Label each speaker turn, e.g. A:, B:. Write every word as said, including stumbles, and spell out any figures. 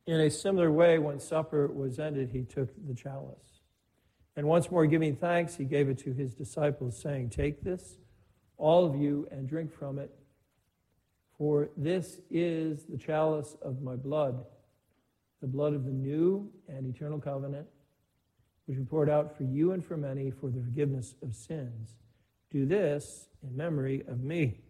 A: In a similar way, when supper was ended, he took the chalice. And once more giving thanks, he gave it to his disciples, saying, "Take this, all of you, and drink from it. For this is the chalice of my blood, the blood of the new and eternal covenant, which we poured out for you and for many for the forgiveness of sins. Do this in memory of me."